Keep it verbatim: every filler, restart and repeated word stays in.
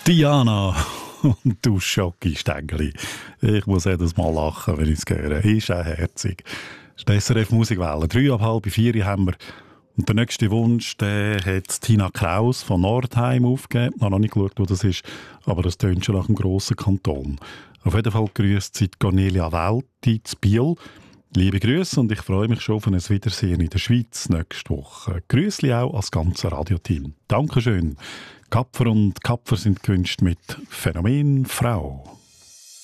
Diana und du Schoki-Stängeli. Ich muss jedes Mal lachen, wenn ich es höre. Ist auch herzig. Das ist die S R F Musikwelle. Drei ab halb vier haben wir. Und der nächste Wunsch, den hat Tina Kraus von Nordheim aufgegeben. Ich habe noch nicht geschaut, wo das ist, aber das tönt schon nach einem grossen Kanton. Auf jeden Fall grüßt sie Cornelia Welti zu Biel. Liebe Grüße und ich freue mich schon auf ein Wiedersehen in der Schweiz nächste Woche. Grüßli auch als ganze Radioteam. Dankeschön. Kapfer und Kapfer sind gewünscht mit Phänomen Frau.